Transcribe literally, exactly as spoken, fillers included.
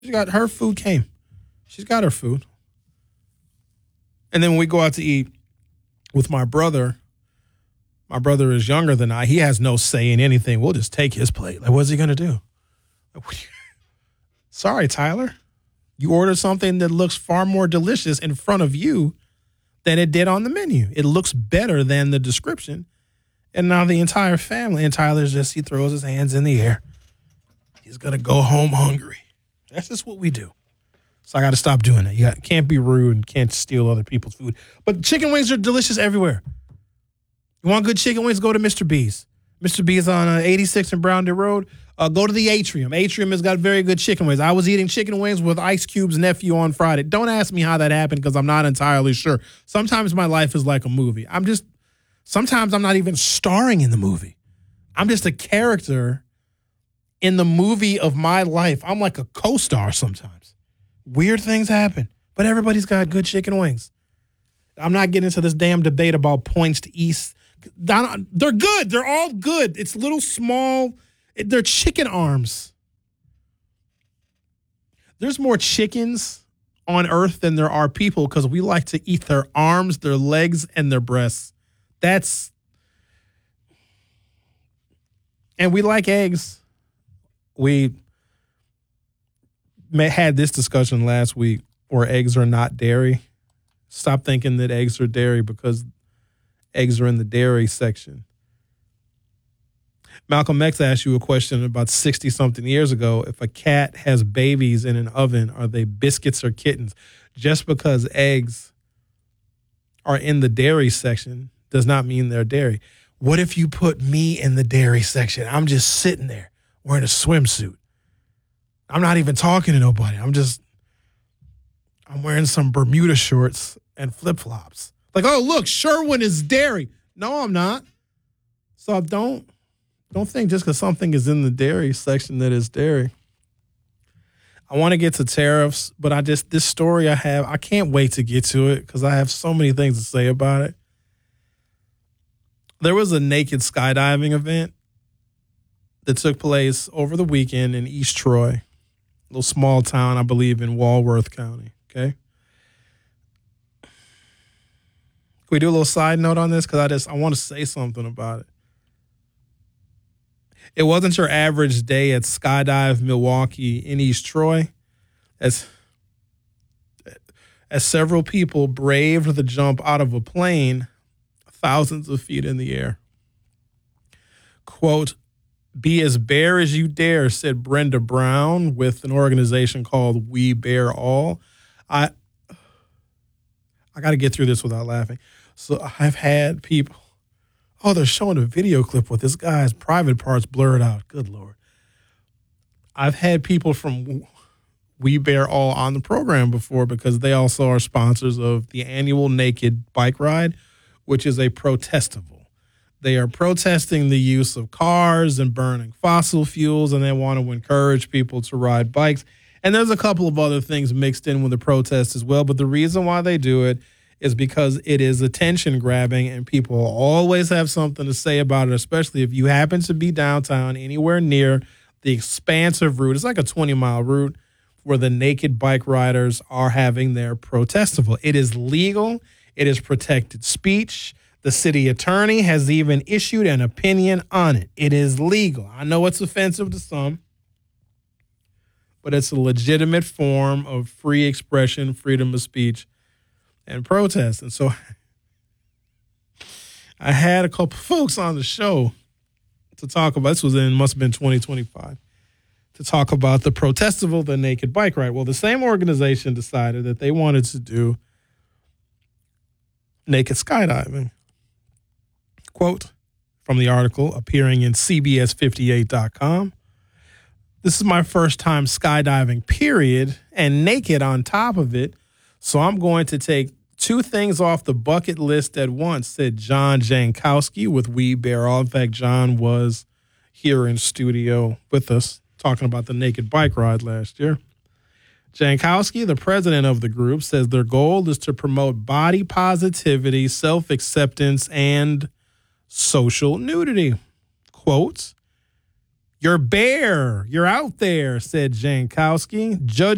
She got her food came. She's got her food. And then when we go out to eat with my brother, my brother is younger than I. He has no say in anything. We'll just take his plate. Like, what's he going to do? Sorry, Tyler. You ordered something that looks far more delicious in front of you than it did on the menu. It looks better than the description. And now the entire family, and Tyler's just, he throws his hands in the air. He's going to go home hungry. That's just what we do. So I got to stop doing that. You got, can't be rude and can't steal other people's food. But chicken wings are delicious everywhere. You want good chicken wings? Go to Mister B's. Mister B's on uh, eighty-six and Browndale Road. Uh, go to the Atrium. Atrium has got very good chicken wings. I was eating chicken wings with Ice Cube's nephew on Friday. Don't ask me how that happened because I'm not entirely sure. Sometimes my life is like a movie. I'm just, sometimes I'm not even starring in the movie. I'm just a character in the movie of my life. I'm like a co-star sometimes. Weird things happen, but everybody's got good chicken wings. I'm not getting into this damn debate about points to East. They're good. They're all good. It's little small. They're chicken arms. There's more chickens on earth than there are people because we like to eat their arms, their legs, and their breasts. That's, and we like eggs. We had this discussion last week where eggs are not dairy. Stop thinking that eggs are dairy because eggs are in the dairy section. Malcolm X asked you a question about sixty-something years ago. If a cat has babies in an oven, are they biscuits or kittens? Just because eggs are in the dairy section does not mean they're dairy. What if you put me in the dairy section? I'm just sitting there wearing a swimsuit. I'm not even talking to nobody. I'm just, I'm wearing some Bermuda shorts and flip-flops. Like, oh, look, Sherwin is dairy. No, I'm not. So don't, don't think just because something is in the dairy section that it's dairy. I want to get to tariffs, but I just, this story I have, I can't wait to get to it because I have so many things to say about it. There was a naked skydiving event that took place over the weekend in East Troy, a little small town, I believe, in Walworth County, okay? Can we do a little side note on this? Because I just, I want to say something about it. It wasn't your average day at Skydive Milwaukee in East Troy, as, as several people braved the jump out of a plane thousands of feet in the air. Quote, "Be as bare as you dare," said Brenda Brown with an organization called We Bear All. I I got to get through this without laughing. So I've had people, oh, they're showing a video clip with this guy's private parts blurred out. Good Lord. I've had people from We Bear All on the program before because they also are sponsors of the annual Naked Bike Ride, which is a protestival. They are protesting the use of cars and burning fossil fuels, and they want to encourage people to ride bikes. And there's a couple of other things mixed in with the protest as well, but the reason why they do it is because it is attention grabbing, and people always have something to say about it, especially if you happen to be downtown anywhere near the expansive route. It's like a twenty-mile route where the naked bike riders are having their protestival. It is legal. It is protected speech. The city attorney has even issued an opinion on it. It is legal. I know it's offensive to some, but it's a legitimate form of free expression, freedom of speech, and protest. And so I had a couple folks on the show to talk about, this was in, must have been twenty twenty-five, to talk about the protestival, the Naked Bike Ride. Well, the same organization decided that they wanted to do naked skydiving. Quote from the article appearing in C B S fifty-eight dot com. "This is my first time skydiving, period, and naked on top of it. So I'm going to take two things off the bucket list at once," said John Jankowski with We Bear All. In fact, John was here in studio with us talking about the Naked Bike Ride last year. Jankowski, the president of the group, says their goal is to promote body positivity, self-acceptance, and social nudity. Quote, "You're bare. You're out there," said Jankowski. Judge